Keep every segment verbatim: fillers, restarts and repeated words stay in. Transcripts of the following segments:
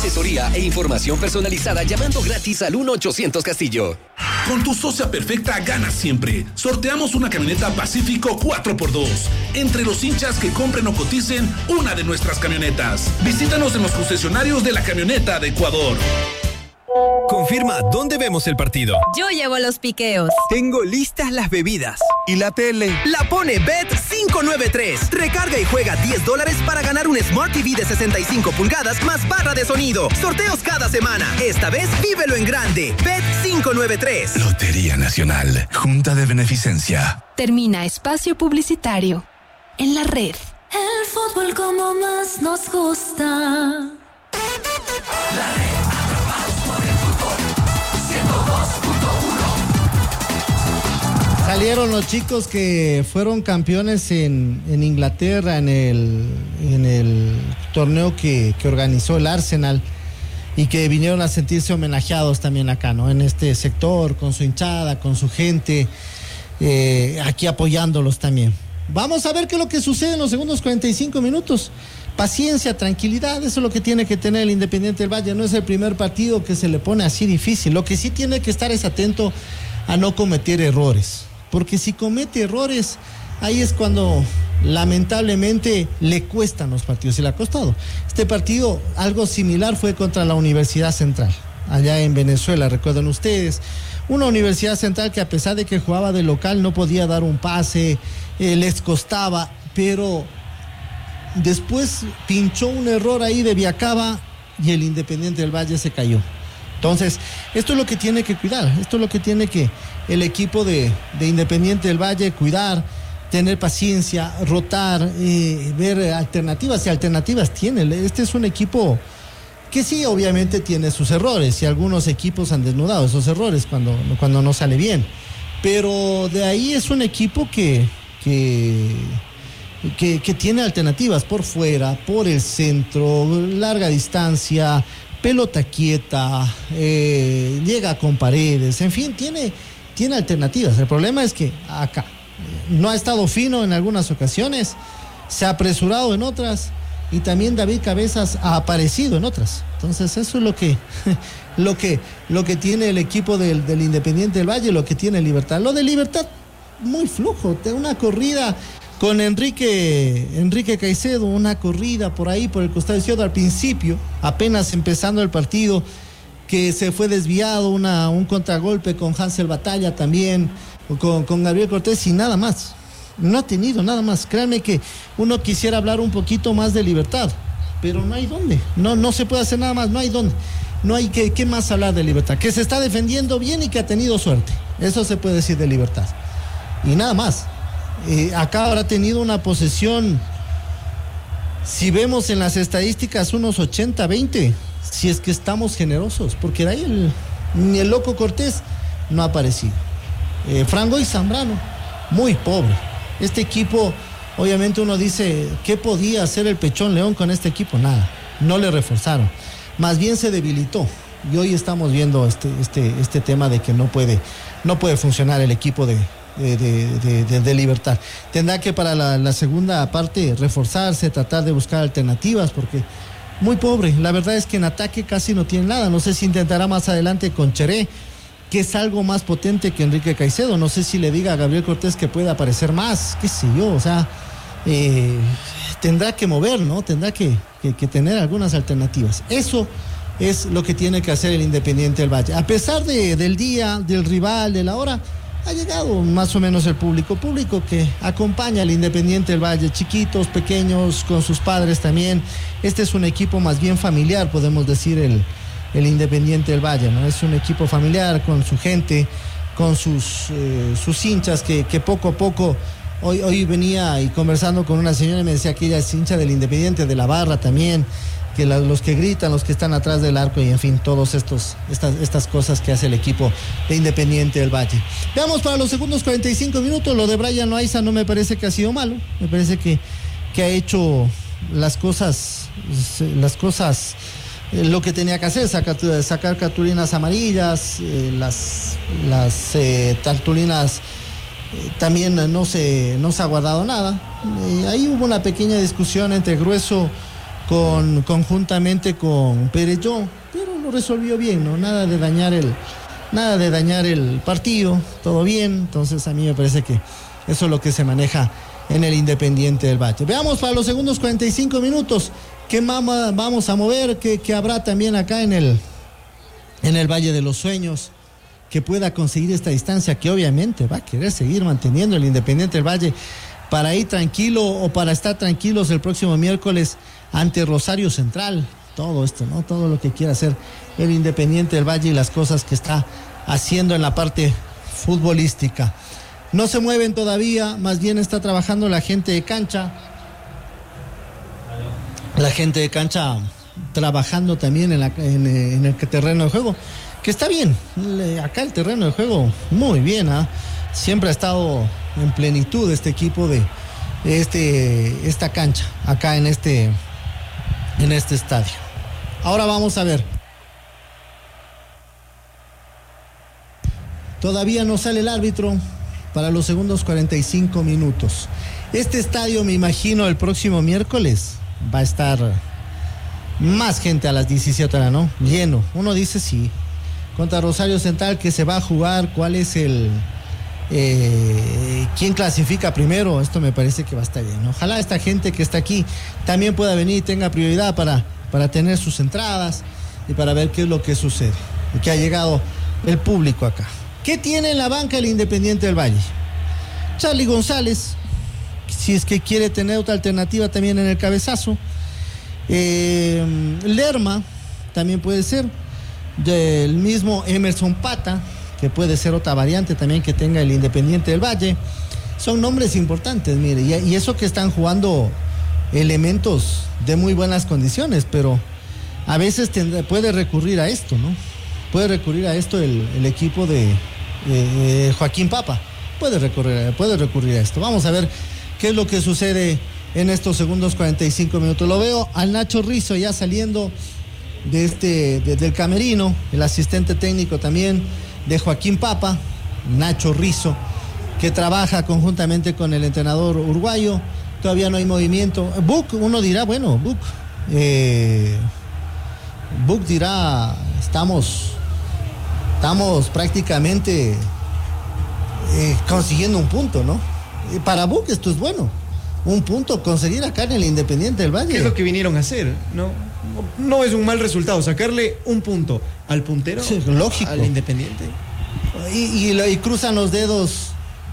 asesoría e información personalizada llamando gratis al uno ochocientos Castillo. Con tu socia perfecta ganas siempre. Sorteamos una camioneta Pacífico cuatro por dos. Entre los hinchas que compren o coticen una de nuestras camionetas. Visítanos en los concesionarios de la camioneta de Ecuador. Confirma dónde vemos el partido. Yo llevo los piqueos. Tengo listas las bebidas. ¿Y la tele? La pone Bet cinco nueve tres. Recarga y juega diez dólares para ganar un Smart T V de sesenta y cinco pulgadas más barra de sonido. Sorteos cada semana. Esta vez vívelo en grande. Bet cinco nueve tres. Lotería Nacional. Junta de Beneficencia. Termina espacio publicitario. En la red. El fútbol como más nos gusta. La red. Salieron los chicos que fueron campeones en, en Inglaterra en el, en el torneo que, que organizó el Arsenal y que vinieron a sentirse homenajeados también acá, ¿no? En este sector, con su hinchada, con su gente, eh, aquí apoyándolos también. Vamos a ver qué es lo que sucede en los segundos cuarenta y cinco minutos. Paciencia, tranquilidad, eso es lo que tiene que tener el Independiente del Valle. No es el primer partido que se le pone así difícil. Lo que sí tiene que estar es atento a no cometer errores. Porque si comete errores, ahí es cuando lamentablemente le cuestan los partidos y le ha costado. Este partido, algo similar fue contra la Universidad Central, allá en Venezuela, recuerdan ustedes. Una Universidad Central que a pesar de que jugaba de local no podía dar un pase, eh, les costaba, pero después pinchó un error ahí de Viacaba y el Independiente del Valle se cayó. Entonces, esto es lo que tiene que cuidar, esto es lo que tiene que el equipo de, de Independiente del Valle cuidar, tener paciencia, rotar, eh, ver alternativas, y alternativas tiene. Este es un equipo que sí, obviamente tiene sus errores, y algunos equipos han desnudado esos errores cuando, cuando no sale bien, pero de ahí es un equipo que, que, que, que tiene alternativas por fuera, por el centro, larga distancia, pelota quieta, eh, llega con paredes, en fin, tiene, tiene alternativas. El problema es que acá no ha estado fino en algunas ocasiones, se ha apresurado en otras, y también David Cabezas ha aparecido en otras. Entonces eso es lo que lo que, lo que tiene el equipo del, del Independiente del Valle, lo que tiene Libertad. Lo de Libertad, muy flujo, una corrida con Enrique, Enrique Caicedo, una corrida por ahí, por el costado izquierdo al principio, apenas empezando el partido, que se fue desviado, una, un contragolpe con Hansel Batalla también, con, con Gabriel Cortés y nada más. No ha tenido nada más. Créanme que uno quisiera hablar un poquito más de Libertad, pero no hay dónde, no, no se puede hacer nada más, no hay dónde. No hay que, ¿qué más hablar de Libertad? Que se está defendiendo bien y que ha tenido suerte. Eso se puede decir de Libertad. Y nada más. Eh, acá habrá tenido una posesión, si vemos en las estadísticas, unos ochenta veinte, si es que estamos generosos, porque de ahí el, ni el loco Cortés no ha aparecido. Eh, Franco y Zambrano, muy pobre. Este equipo, obviamente uno dice, ¿qué podía hacer el Pechón León con este equipo? Nada, no le reforzaron, más bien se debilitó. Y hoy estamos viendo este, este, este tema de que no puede, no puede funcionar el equipo de De, de, de, de Libertad. Tendrá que para la, la segunda parte reforzarse, tratar de buscar alternativas, porque muy pobre. La verdad es que en ataque casi no tiene nada. No sé si intentará más adelante con Cheré, que es algo más potente que Enrique Caicedo. No sé si le diga a Gabriel Cortés que puede aparecer más, qué sé yo, o sea, eh, tendrá que mover, ¿no? Tendrá que, que, que tener algunas alternativas. Eso es lo que tiene que hacer el Independiente del Valle. A pesar de, del día, del rival, de la hora, ha llegado más o menos el público, público que acompaña al Independiente del Valle, chiquitos, pequeños, con sus padres también. Este es un equipo más bien familiar, podemos decir, el, el Independiente del Valle, ¿no? Es un equipo familiar con su gente, con sus, eh, sus hinchas que, que poco a poco, hoy, hoy venía y conversando con una señora y me decía que ella es hincha del Independiente, de la barra también, que la, los que gritan, los que están atrás del arco y en fin, todos estos estas, estas cosas que hace el equipo de Independiente del Valle. Veamos para los segundos cuarenta y cinco minutos, lo de Brian Loaiza no me parece que ha sido malo, me parece que, que ha hecho las cosas, las cosas, eh, lo que tenía que hacer, sacar, sacar cartulinas amarillas, eh, las, las eh, cartulinas eh, también no se, no se ha guardado nada. Eh, ahí hubo una pequeña discusión entre Grueso con, conjuntamente con Perelló, pero lo resolvió bien, ¿no? Nada de dañar el, nada de dañar el partido, todo bien. Entonces a mí me parece que eso es lo que se maneja en el Independiente del Valle. Veamos para los segundos cuarenta y cinco minutos qué mama vamos a mover, qué, qué habrá también acá en el, en el Valle de los Sueños, que pueda conseguir esta distancia, que obviamente va a querer seguir manteniendo el Independiente del Valle para ir tranquilo o para estar tranquilos el próximo miércoles ante Rosario Central. Todo esto, ¿no? Todo lo que quiera hacer el Independiente del Valle y las cosas que está haciendo en la parte futbolística. No se mueven todavía, más bien está trabajando la gente de cancha. La gente de cancha trabajando también en, la, en, en el terreno de juego, que está bien. Acá el terreno de juego, muy bien, ¿eh? Siempre ha estado en plenitud este equipo de este, esta cancha, acá en este, en este estadio. Ahora vamos a ver. Todavía no sale el árbitro para los segundos cuarenta y cinco minutos. Este estadio, me imagino, el próximo miércoles va a estar más gente a las diecisiete horas, ¿no? Lleno. Uno dice sí. Contra Rosario Central, que se va a jugar, ¿cuál es el... Eh, quién clasifica primero? Esto me parece que va a estar lleno. Ojalá esta gente que está aquí también pueda venir y tenga prioridad para, para tener sus entradas y para ver qué es lo que sucede. Y que ha llegado el público acá. ¿Qué tiene en la banca el Independiente del Valle? Charly González, si es que quiere tener otra alternativa también en el cabezazo. Eh, Lerma, también puede ser. Del mismo Emerson Pata, que puede ser otra variante también que tenga el Independiente del Valle. Son nombres importantes, mire, y, y eso que están jugando elementos de muy buenas condiciones, pero a veces tendrá, puede recurrir a esto, ¿no? Puede recurrir a esto el, el equipo de eh, Joaquín Papa. Puede recurrir, puede recurrir a esto. Vamos a ver qué es lo que sucede en estos segundos cuarenta y cinco minutos. Lo veo al Nacho Rizzo ya saliendo de este, de, del camerino, el asistente técnico también de Joaquín Papa, Nacho Rizzo, que trabaja conjuntamente con el entrenador uruguayo. Todavía no hay movimiento. Buc, uno dirá, bueno, Buc, eh, Buc dirá, estamos, estamos prácticamente eh, consiguiendo un punto, ¿no? Y para Buc esto es bueno, un punto, conseguir acá en el Independiente del Valle. ¿Qué es lo que vinieron a hacer? No, no es un mal resultado, sacarle un punto al puntero, sí, lógico, al Independiente. Y, y, y cruzan los dedos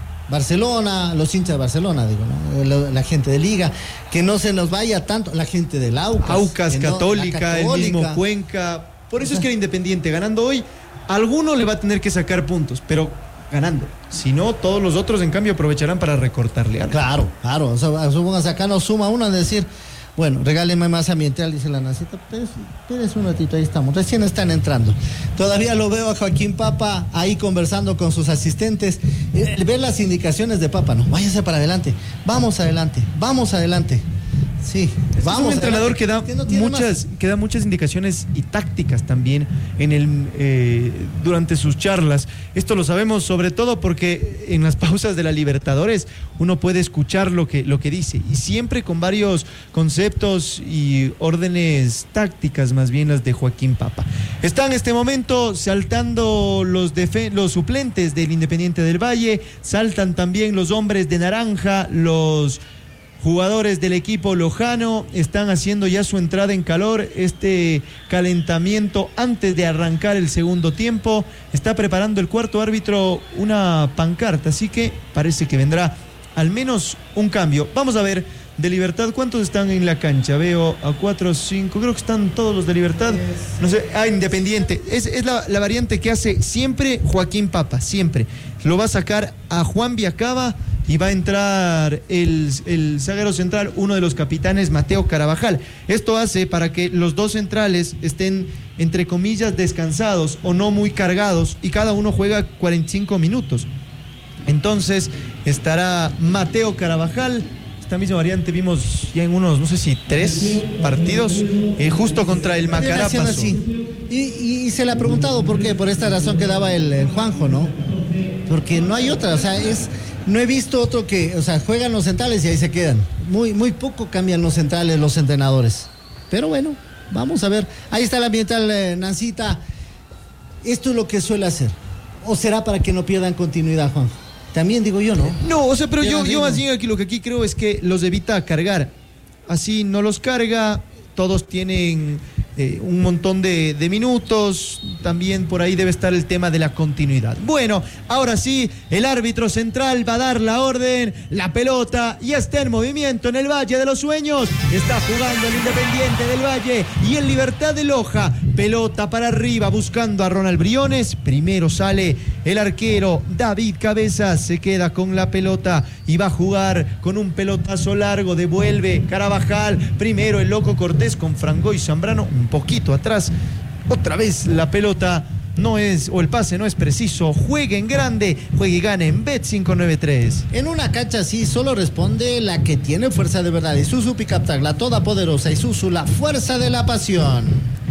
Barcelona, los hinchas de Barcelona, digo, ¿no? La, la gente de Liga, que no se nos vaya tanto, la gente del Aucas. Aucas, no, Católica, Católica, el mismo Cuenca. Por eso es que el Independiente, ganando hoy, alguno le va a tener que sacar puntos, pero ganando. Si no, todos los otros, en cambio, aprovecharán para recortarle algo. Claro, claro. O sea, supóngase acá nos suma uno a decir, bueno, regáleme más ambiental, dice la Nacita. Espérense un ratito, ahí estamos. Recién están entrando. Todavía lo veo a Joaquín Papa ahí conversando con sus asistentes. Eh, ver las indicaciones de Papa, no, váyase para adelante. Vamos adelante, vamos adelante. Sí, este vamos. Es un entrenador que da, que no muchas, que da muchas indicaciones y tácticas también en el, eh, durante sus charlas. Esto lo sabemos sobre todo porque en las pausas de la Libertadores uno puede escuchar lo que, lo que dice, y siempre con varios conceptos y órdenes tácticas, más bien las de Joaquín Papa. Está en este momento saltando los, defe- los suplentes del Independiente del Valle, saltan también los hombres de naranja, los jugadores del equipo lojano están haciendo ya su entrada en calor, este calentamiento antes de arrancar el segundo tiempo. Está preparando el cuarto árbitro una pancarta, así que parece que vendrá al menos un cambio. Vamos a ver, de Libertad, ¿cuántos están en la cancha? Veo a cuatro, cinco, creo que están todos los de Libertad. No sé, ah, Independiente. Es, es la, la variante que hace siempre Joaquín Papa, siempre. Lo va a sacar a Juan Viacaba y va a entrar el, el zaguero central, uno de los capitanes, Mateo Carabajal. Esto hace para que los dos centrales estén, entre comillas, descansados o no muy cargados, y cada uno juega cuarenta y cinco minutos. Entonces estará Mateo Carabajal. Esta misma variante vimos ya en unos, no sé si tres partidos, eh, justo contra el Macará pasó. Y, y, y se le ha preguntado por qué, por esta razón que daba el, el Juanjo, ¿no? Porque no hay otra, o sea, es... No he visto otro que, o sea, juegan los centrales y ahí se quedan. Muy, muy poco cambian los centrales, los entrenadores. Pero bueno, vamos a ver. Ahí está el ambiental, eh, Nancita. Esto es lo que suele hacer. ¿O será para que no pierdan continuidad, Juan? También digo yo, ¿no? No, o sea, pero yo, yo más no. bien aquí lo que aquí creo es que los evita cargar. Así no los carga, todos tienen eh, un montón de, de minutos, también por ahí debe estar el tema de la continuidad. Bueno, ahora sí, el árbitro central va a dar la orden, la pelota ya está en movimiento en el Valle de los Sueños, está jugando el Independiente del Valle y el Libertad de Loja, pelota para arriba buscando a Ronald Briones, primero sale el arquero David Cabezas, se queda con la pelota y va a jugar con un pelotazo largo, devuelve Carabajal, primero el Loco Cortés con Frangoy Zambrano, un poquito atrás, otra vez la pelota no es, o el pase no es preciso, juegue en grande, juegue y gane en Bet cinco nueve tres. En una cancha así solo responde la que tiene fuerza de verdad, Isuzu Pickup Tag, la todopoderosa Isuzu, la fuerza de la pasión.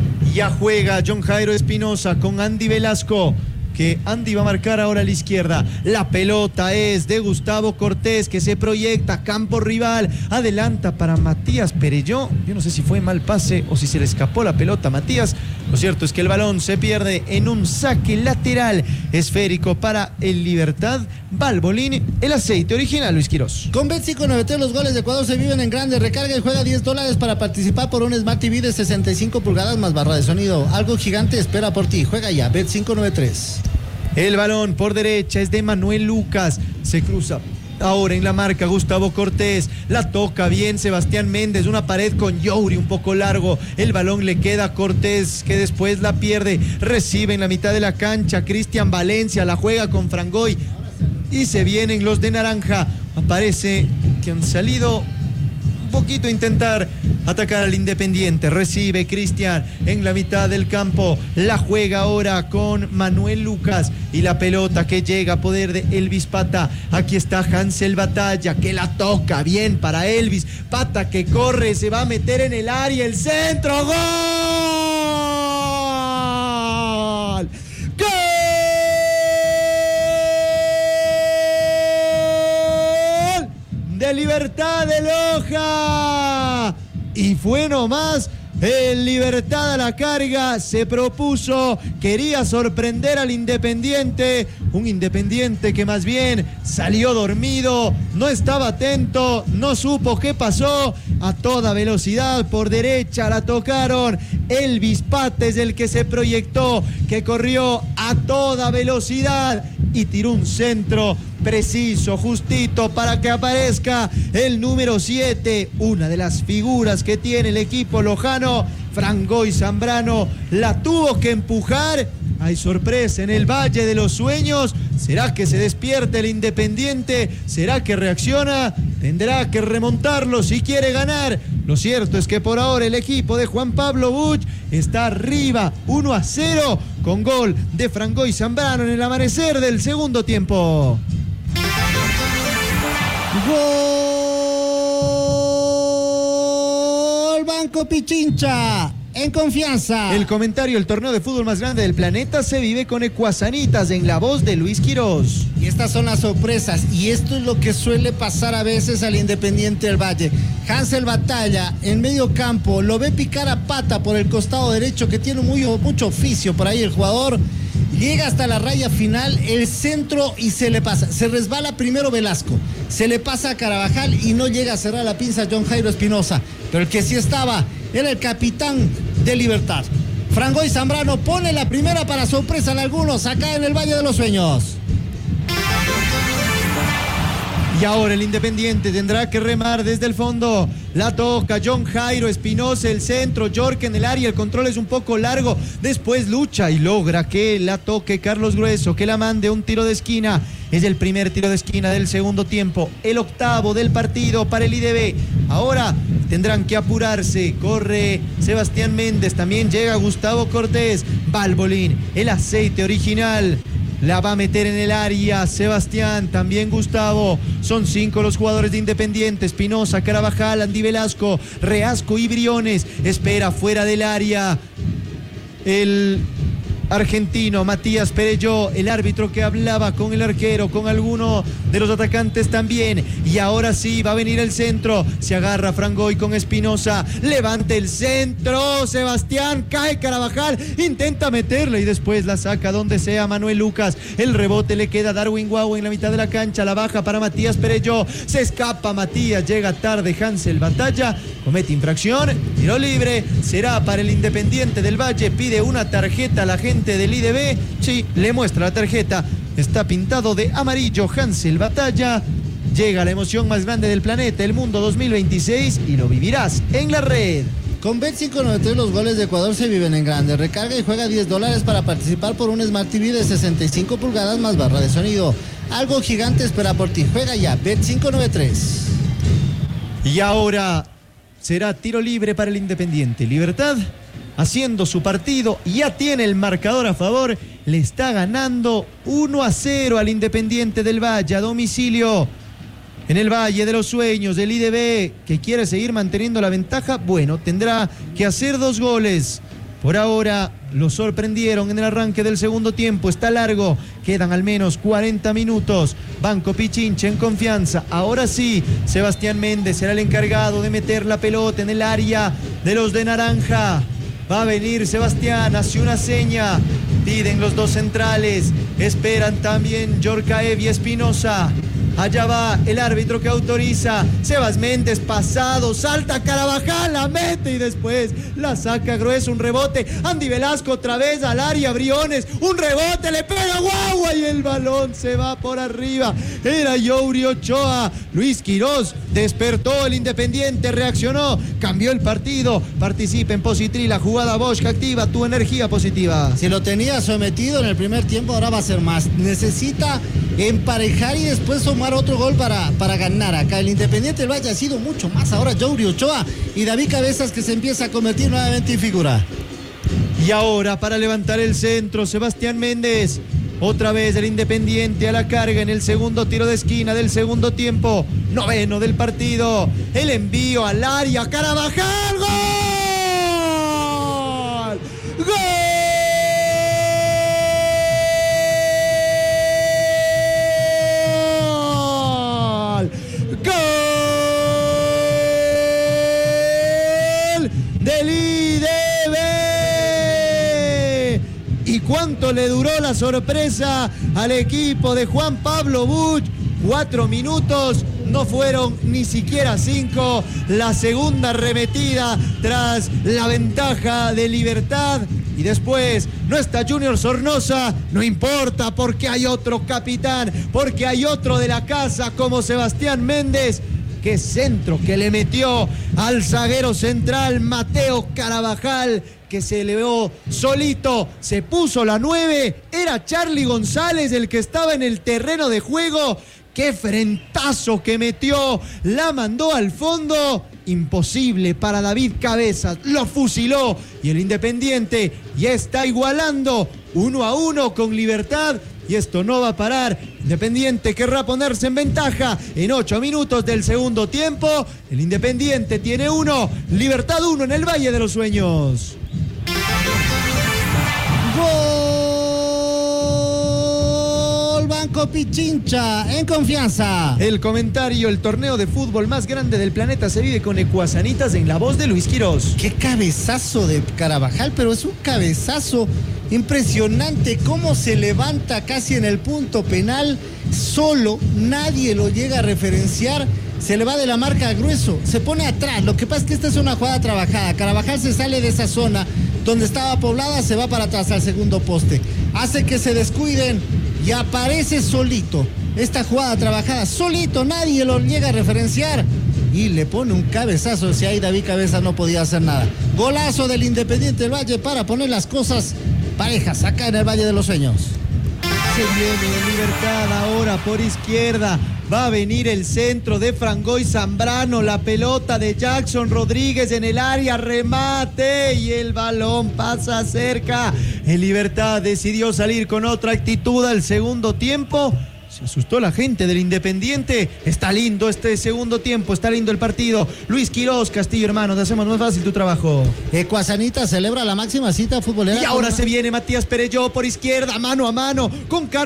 Ya juega John Jairo Espinosa con Andy Velasco, que Andy va a marcar ahora a la izquierda. La pelota es de Gustavo Cortés, que se proyecta, campo rival, adelanta para Matías Perelló. Yo no sé si fue mal pase o si se le escapó la pelota a Matías. Lo cierto es que el balón se pierde en un saque lateral esférico para el Libertad. Balbolín, el aceite original, Luis Quirós. Con Bet cinco nueve tres los goles de Ecuador se viven en grande. Recarga y juega diez dólares para participar por un Smart T V de sesenta y cinco pulgadas más barra de sonido. Algo gigante espera por ti. Juega ya, Bet cinco nueve tres. El balón por derecha es de Manuel Lucas. Se cruza ahora en la marca Gustavo Cortés. La toca bien Sebastián Méndez. Una pared con Youri un poco largo. El balón le queda a Cortés, que después la pierde. Recibe en la mitad de la cancha Cristian Valencia. La juega con Frangoy. Y se vienen los de naranja. Aparece que han salido un poquito a intentar atacar al Independiente. Recibe Cristian en la mitad del campo. La juega ahora con Manuel Lucas. Y la pelota que llega a poder de Elvis Pata. Aquí está Hansel Batalla, que la toca bien para Elvis. Pata que corre, se va a meter en el área. El centro. ¡Gol! ¡Gol! De Libertad de Loja. Y fue nomás el Libertad a la carga, se propuso, quería sorprender al Independiente, un Independiente que más bien salió dormido, no estaba atento, no supo qué pasó, a toda velocidad por derecha la tocaron, Elvis Pata es el que se proyectó, que corrió a toda velocidad y tiró un centro preciso, justito, para que aparezca el número siete, una de las figuras que tiene el equipo lojano, Frangoy Zambrano, la tuvo que empujar. Hay sorpresa en el Valle de los Sueños. ¿Será que se despierta el Independiente? ¿Será que reacciona? Tendrá que remontarlo si quiere ganar. Lo cierto es que por ahora el equipo de Juan Pablo Buch está arriba uno a cero con gol de Frangoy Zambrano en el amanecer del segundo tiempo. Gol Banco Pichincha, en confianza. El comentario, el torneo de fútbol más grande del planeta se vive con Ecuasanitas, en la voz de Luis Quirós. Y estas son las sorpresas, y esto es lo que suele pasar a veces al Independiente del Valle. Hansel Batalla en medio campo, lo ve picar a Pata por el costado derecho, que tiene muy, mucho oficio por ahí el jugador. Llega hasta la raya final, el centro, y se le pasa. Se resbala primero Velasco, se le pasa a Carabajal y no llega a cerrar la pinza John Jairo Espinosa. Pero el que sí estaba era el capitán de Libertad. Frangoy Zambrano pone la primera para sorpresa de algunos acá en el Valle de los Sueños. Y ahora el Independiente tendrá que remar desde el fondo. La toca John Jairo Espinosa, el centro, York en el área, el control es un poco largo. Después lucha y logra que la toque Carlos Grueso, que la mande un tiro de esquina. Es el primer tiro de esquina del segundo tiempo, el octavo del partido para el I D B. Ahora tendrán que apurarse. Corre Sebastián Méndez, también llega Gustavo Cortés. Balbolín, el aceite original. La va a meter en el área Sebastián, también Gustavo. Son cinco los jugadores de Independiente: Espinosa, Carabajal, Andy Velasco, Reasco y Briones. Espera fuera del área el argentino Matías Perelló, el árbitro que hablaba con el arquero, con alguno de los atacantes también. Y ahora sí, va a venir el centro. Se agarra Frangoy con Espinosa. Levante el centro. Sebastián, cae Carabajal. Intenta meterla y después la saca donde sea Manuel Lucas. El rebote le queda a Darwin Guau en la mitad de la cancha. La baja para Matías Perelló. Se escapa Matías. Llega tarde Hansel Batalla. Comete infracción. Tiro libre. Será para el Independiente del Valle. Pide una tarjeta a la gente del I D B, sí, le muestra la tarjeta, está pintado de amarillo Hansel Batalla. Llega la emoción más grande del planeta, el Mundo dos mil veintiséis, y lo vivirás en la red. Con Bet cinco noventa y tres los goles de Ecuador se viven en grande. Recarga y juega diez dólares para participar por un Smart T V de sesenta y cinco pulgadas más barra de sonido. Algo gigante espera por ti. Juega ya, Bet cinco noventa y tres. Y ahora será tiro libre para el Independiente. Libertad haciendo su partido, ya tiene el marcador a favor, le está ganando uno a cero al Independiente del Valle a domicilio en el Valle de los Sueños. Del I D B, que quiere seguir manteniendo la ventaja, bueno, tendrá que hacer dos goles. Por ahora lo sorprendieron en el arranque del segundo tiempo, está largo, quedan al menos cuarenta minutos. Banco Pichincha en confianza. Ahora sí, Sebastián Méndez será el encargado de meter la pelota en el área de los de naranja. Va a venir Sebastián, hace una seña, piden los dos centrales, esperan también Yorcaev y Espinosa. Allá va el árbitro que autoriza. Sebas Méndez pasado, salta Carabajal, la mete y después la saca grueso, un rebote. Andy Velasco otra vez al área, Briones, un rebote, le pega Guagua y el balón se va por arriba. Era Youri Ochoa. Luis Quirós despertó el Independiente, reaccionó, cambió el partido. Participa en Positri, la jugada Bosch, activa tu energía positiva. Si lo tenía sometido en el primer tiempo, ahora va a ser más. Necesita emparejar y después sumar otro gol para, para ganar acá. El Independiente del Valle ha sido mucho más. Ahora Youri Ochoa y David Cabezas, que se empieza a convertir nuevamente en figura. Y ahora para levantar el centro, Sebastián Méndez. Otra vez el Independiente a la carga en el segundo tiro de esquina del segundo tiempo. Noveno del partido. El envío al área. Carabajal. ¡Gol! ¡Gol! Del I D B. ¿Y cuánto le duró la sorpresa al equipo de Juan Pablo Buch? Cuatro minutos, no fueron ni siquiera cinco. La segunda arremetida tras la ventaja de Libertad. Y después no está Junior Sornosa, no importa, porque hay otro capitán, porque hay otro de la casa como Sebastián Méndez. Qué centro que le metió al zaguero central Mateo Carabajal, que se elevó solito, se puso la nueve. Era Charly González el que estaba en el terreno de juego. Qué frentazo que metió, la mandó al fondo. Imposible para David Cabezas, lo fusiló y el Independiente ya está igualando uno a uno con Libertad. Y esto no va a parar. Independiente querrá ponerse en ventaja en ocho minutos del segundo tiempo. El Independiente tiene uno, Libertad uno en el Valle de los Sueños. Gol Banco Pichincha en confianza. El comentario, el torneo de fútbol más grande del planeta se vive con Ecuasanitas en la voz de Luis Quirós. Qué cabezazo de Carabajal, pero es un cabezazo impresionante, cómo se levanta casi en el punto penal, solo, nadie lo llega a referenciar, se le va de la marca grueso, se pone atrás. Lo que pasa es que esta es una jugada trabajada. Carabajal se sale de esa zona donde estaba poblada, se va para atrás al segundo poste, hace que se descuiden y aparece solito. Esta jugada trabajada, solito, nadie lo llega a referenciar y le pone un cabezazo. Si ahí David Cabeza no podía hacer nada. Golazo del Independiente del Valle para poner las cosas parejas acá en el Valle de los Sueños. Se viene Libertad ahora por izquierda. Va a venir el centro de Frangoy Zambrano. La pelota de Jackson Rodríguez en el área. Remate y el balón pasa cerca. El Libertad decidió salir con otra actitud al segundo tiempo. Se asustó la gente del Independiente. Está lindo este segundo tiempo, está lindo el partido. Luis Quiroz, Castillo, hermano, te hacemos más fácil tu trabajo. Ecuasanita celebra la máxima cita futbolera. Y ahora se viene Matías Pereyó por izquierda, mano a mano, con Carlos